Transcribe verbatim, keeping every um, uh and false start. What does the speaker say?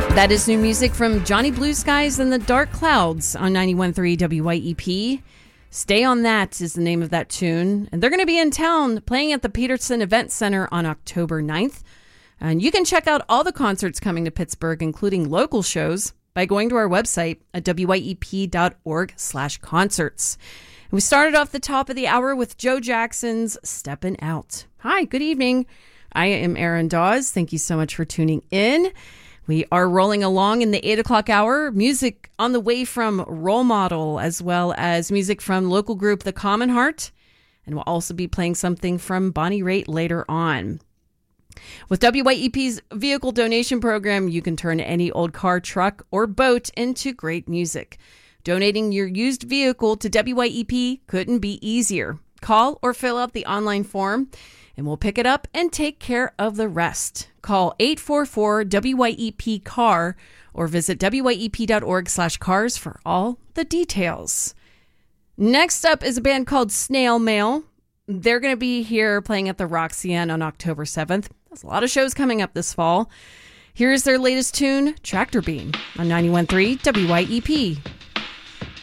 That is new music from Johnny Blue Skies and the Dark Clouds on ninety-one point three W Y E P. Stay on That is the name of that tune. And they're going to be in town playing at the Peterson Event Center on October ninth. And you can check out all the concerts coming to Pittsburgh, including local shows, by going to our website at W Y E P dot org slash concerts. And we started off the top of the hour with Joe Jackson's Steppin' Out. Hi, good evening. I am Erin Dawes. Thank you so much for tuning in. We are rolling along in the eight o'clock hour. Music on the way from Role Model, as well as music from local group The Common Heart. And we'll also be playing something from Bonnie Raitt later on. With W Y E P's vehicle donation program, you can turn any old car, truck, or boat into great music. Donating your used vehicle to W Y E P couldn't be easier. Call or fill out the online form, and we'll pick it up and take care of the rest. Call eight four four W Y E P C A R or visit W Y E P dot org slash cars for all the details. Next up is a band called Snail Mail. They're going to be here playing at the Roxy-Anne on October seventh. There's a lot of shows coming up this fall. Here's their latest tune, Tractor Beam, on ninety-one point three W Y E P.